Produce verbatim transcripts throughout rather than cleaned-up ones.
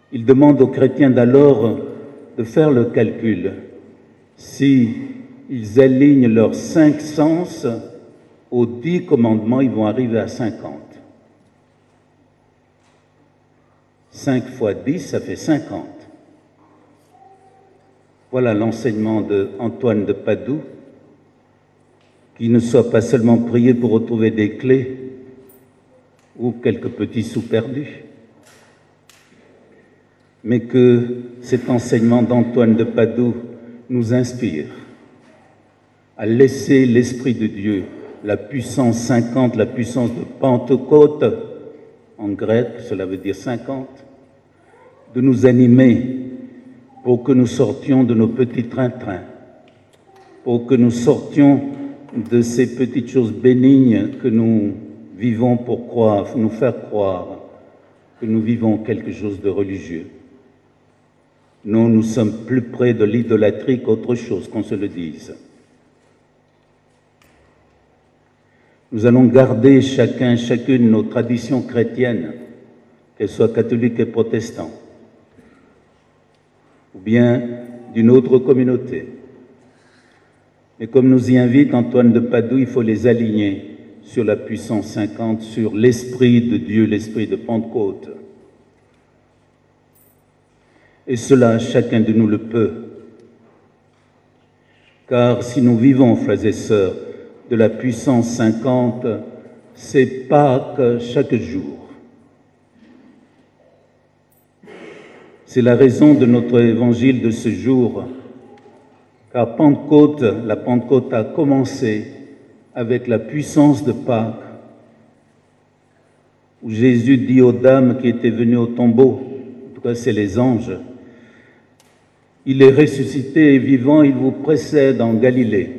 Il demande aux chrétiens d'alors de faire le calcul. Si ils alignent leurs cinq sens aux dix commandements, ils vont arriver à cinquante. Cinq fois dix, ça fait cinquante. Voilà l'enseignement d'Antoine de Padoue, qui ne soit pas seulement prié pour retrouver des clés ou quelques petits sous perdus, mais que cet enseignement d'Antoine de Padoue nous inspire à laisser l'Esprit de Dieu, la puissance cinquante, la puissance de Pentecôte, en grec, cela veut dire cinquante, de nous animer pour que nous sortions de nos petits trains-trains, pour que nous sortions de ces petites choses bénignes que nous vivons pour croire, nous faire croire que nous vivons quelque chose de religieux. Non, nous sommes plus près de l'idolâtrie qu'autre chose, qu'on se le dise. Nous allons garder chacun, chacune nos traditions chrétiennes, qu'elles soient catholiques et protestantes, ou bien d'une autre communauté. Mais comme nous y invite Antoine de Padoue, il faut les aligner sur la puissance cinquante, sur l'Esprit de Dieu, l'Esprit de Pentecôte. Et cela, chacun de nous le peut. Car si nous vivons, frères et sœurs, de la puissance cinquante, c'est Pâques chaque jour. C'est la raison de notre évangile de ce jour, car Pentecôte, la Pentecôte a commencé avec la puissance de Pâques, où Jésus dit aux dames qui étaient venues au tombeau, en tout cas c'est les anges, il est ressuscité et vivant, il vous précède en Galilée.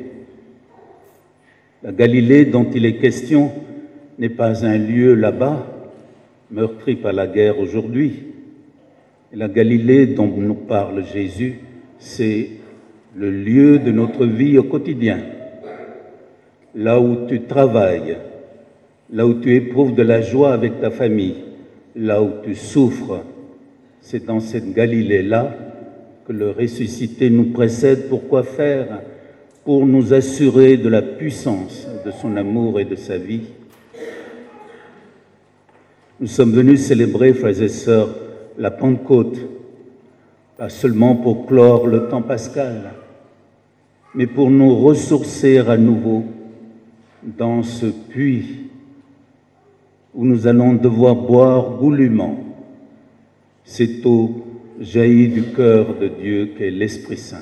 La Galilée dont il est question n'est pas un lieu là-bas, meurtri par la guerre aujourd'hui. Et la Galilée dont nous parle Jésus, c'est le lieu de notre vie au quotidien. Là où tu travailles, là où tu éprouves de la joie avec ta famille, là où tu souffres, c'est dans cette Galilée-là que le ressuscité nous précède. Pourquoi faire? Pour nous assurer de la puissance de son amour et de sa vie. Nous sommes venus célébrer, frères et sœurs, la Pentecôte, pas seulement pour clore le temps pascal, mais pour nous ressourcer à nouveau dans ce puits où nous allons devoir boire goulûment cette eau jaillit du cœur de Dieu qu'est l'Esprit Saint.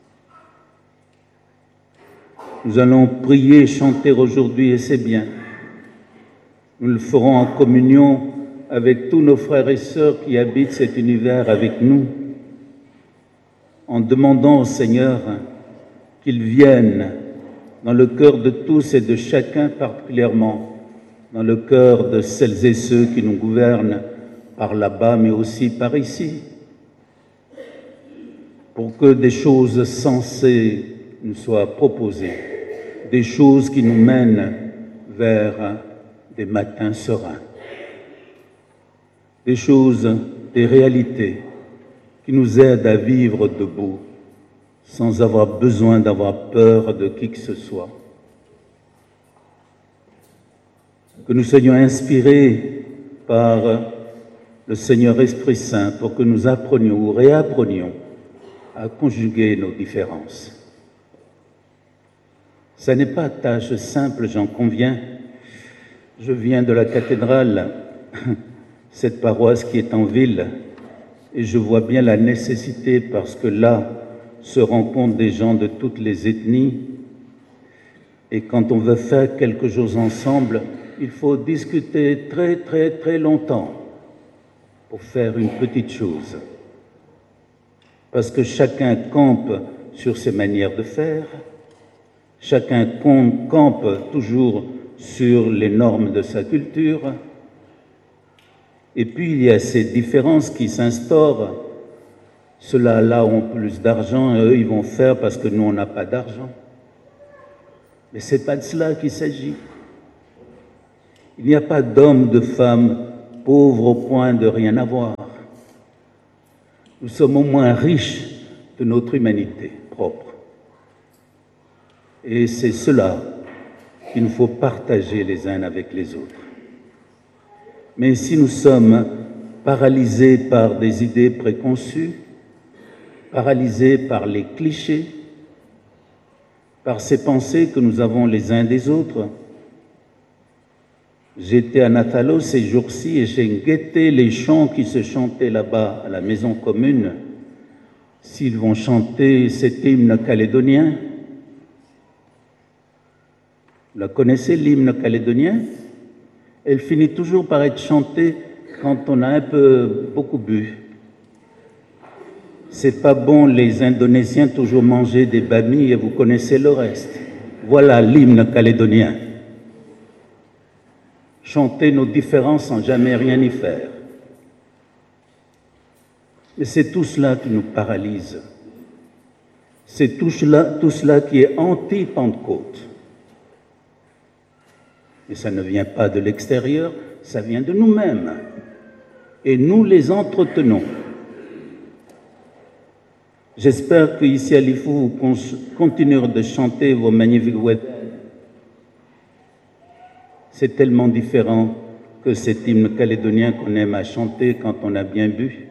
Nous allons prier et chanter aujourd'hui, et c'est bien. Nous le ferons en communion avec tous nos frères et sœurs qui habitent cet univers avec nous, en demandant au Seigneur qu'il vienne dans le cœur de tous et de chacun particulièrement, dans le cœur de celles et ceux qui nous gouvernent par là-bas, mais aussi par ici, pour que des choses sensées nous soient proposées, des choses qui nous mènent vers des matins sereins, des choses, des réalités qui nous aident à vivre debout sans avoir besoin d'avoir peur de qui que ce soit. Que nous soyons inspirés par le Seigneur Esprit Saint pour que nous apprenions ou réapprenions à conjuguer nos différences. Ça n'est pas tâche simple, j'en conviens. Je viens de la cathédrale, cette paroisse qui est en ville, et je vois bien la nécessité, parce que là se rencontrent des gens de toutes les ethnies, et quand on veut faire quelque chose ensemble, il faut discuter très très très longtemps pour faire une petite chose. Parce que chacun campe sur ses manières de faire, chacun campe toujours sur les normes de sa culture, et puis il y a ces différences qui s'instaurent. Ceux-là là ont plus d'argent et eux ils vont faire parce que nous on n'a pas d'argent. Mais ce n'est pas de cela qu'il s'agit. Il n'y a pas d'homme, de femme pauvre au point de rien avoir. nous sommes au moins riches de notre humanité propre. Et c'est cela qu'il nous faut partager les uns avec les autres. Mais si nous sommes paralysés par des idées préconçues, paralysés par les clichés, par ces pensées que nous avons les uns des autres. J'étais à Natalo ces jours-ci et j'ai guetté les chants qui se chantaient là-bas à la maison commune. S'ils vont chanter cet hymne calédonien, vous la connaissez, l'hymne calédonien? Elle finit toujours par être chantée quand on a un peu beaucoup bu. C'est pas bon, les Indonésiens toujours manger des bami et vous connaissez le reste. Voilà l'hymne calédonien. Chanter nos différences sans jamais rien y faire. Mais c'est tout cela qui nous paralyse. C'est tout cela, tout cela qui est anti-Pentecôte. Et ça ne vient pas de l'extérieur, ça vient de nous-mêmes. Et nous les entretenons. J'espère qu'ici à Lifou, vous continuerez de chanter vos magnifiques wedden. C'est tellement différent que cet hymne calédonien qu'on aime à chanter quand on a bien bu.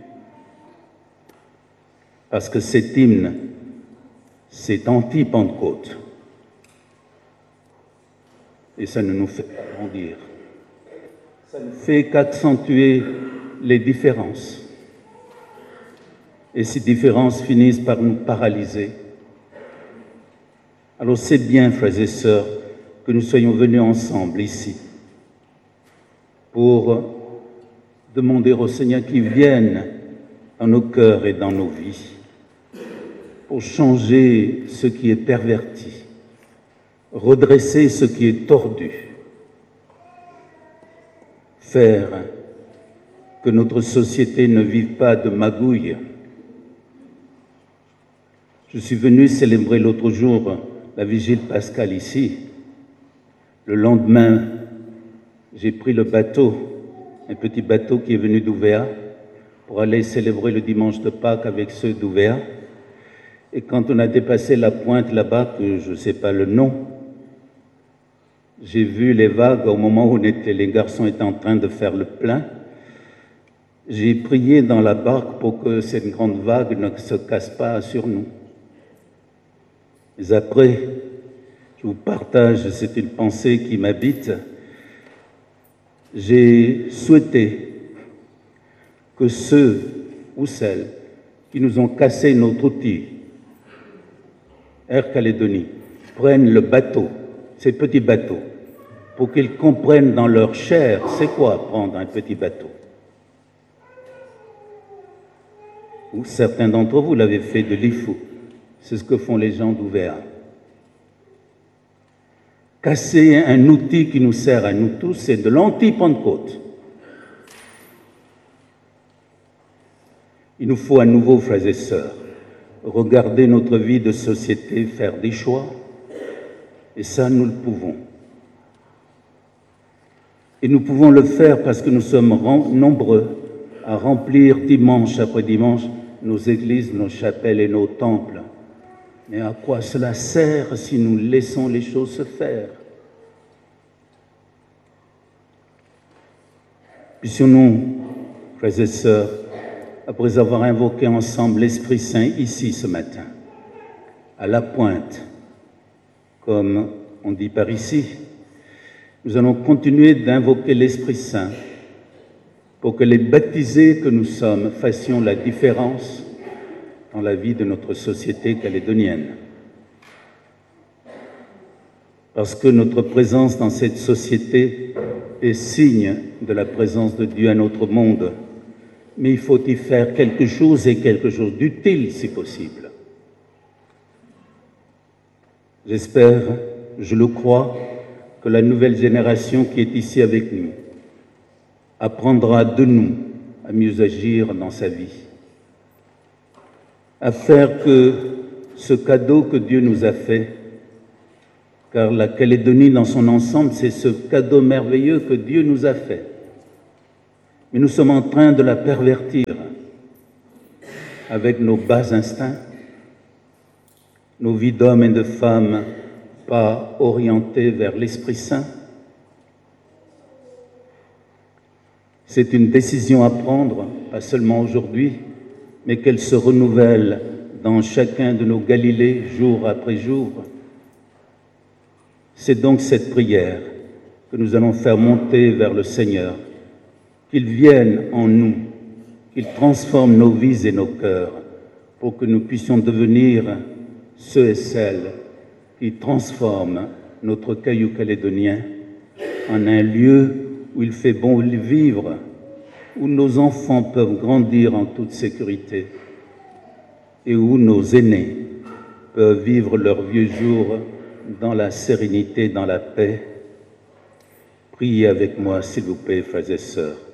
Parce que cet hymne, c'est anti-Pentecôte. Et ça ne nous fait pas grandir. Ça ne fait qu'accentuer les différences. Et ces différences finissent par nous paralyser. Alors c'est bien, frères et sœurs, que nous soyons venus ensemble ici pour demander au Seigneur qu'il vienne dans nos cœurs et dans nos vies, pour changer ce qui est perverti, redresser ce qui est tordu, faire que notre société ne vive pas de magouilles. Je suis venu célébrer l'autre jour la vigile pascale ici. Le lendemain, j'ai pris le bateau, un petit bateau qui est venu d'Ouvéa, pour aller célébrer le dimanche de Pâques avec ceux d'Ouvéa. Et quand on a dépassé la pointe là-bas, que je ne sais pas le nom, j'ai vu les vagues au moment où on était, les garçons étaient en train de faire le plein. J'ai prié dans la barque pour que cette grande vague ne se casse pas sur nous. Mais après, je vous partage, c'est une pensée qui m'habite. J'ai souhaité que ceux ou celles qui nous ont cassé notre outil, Air Calédonie, prennent le bateau, ces petits bateaux, pour qu'ils comprennent dans leur chair c'est quoi prendre un petit bateau. Ou certains d'entre vous l'avez fait de Lifou. C'est ce que font les gens d'Ouvéa. Casser un outil qui nous sert à nous tous, c'est de l'anti-Pentecôte. Il nous faut à nouveau, frères et sœurs, regarder notre vie de société, faire des choix, et ça, nous le pouvons. Et nous pouvons le faire parce que nous sommes nombreux à remplir dimanche après dimanche nos églises, nos chapelles et nos temples. Mais à quoi cela sert si nous laissons les choses se faire? Puissions-nous, frères et sœurs, après avoir invoqué ensemble l'Esprit Saint ici ce matin, à la pointe, comme on dit par ici, nous allons continuer d'invoquer l'Esprit Saint pour que les baptisés que nous sommes fassions la différence dans la vie de notre société calédonienne. Parce que notre présence dans cette société est signe de la présence de Dieu à notre monde, mais il faut y faire quelque chose et quelque chose d'utile si possible. J'espère, je le crois, que la nouvelle génération qui est ici avec nous apprendra de nous à mieux agir dans sa vie, à faire que ce cadeau que Dieu nous a fait, car la Calédonie dans son ensemble, c'est ce cadeau merveilleux que Dieu nous a fait. Mais nous sommes en train de la pervertir. avec nos bas instincts, nos vies d'hommes et de femmes pas orientées vers l'Esprit Saint. C'est une décision à prendre, pas seulement aujourd'hui, mais qu'elle se renouvelle dans chacun de nos Galilées, jour après jour. C'est donc cette prière que nous allons faire monter vers le Seigneur, qu'il vienne en nous, qu'il transforme nos vies et nos cœurs, pour que nous puissions devenir ceux et celles qui transforment notre caillou calédonien en un lieu où il fait bon vivre, où nos enfants peuvent grandir en toute sécurité et où nos aînés peuvent vivre leurs vieux jours dans la sérénité, dans la paix. Priez avec moi, s'il vous plaît, frères et sœurs.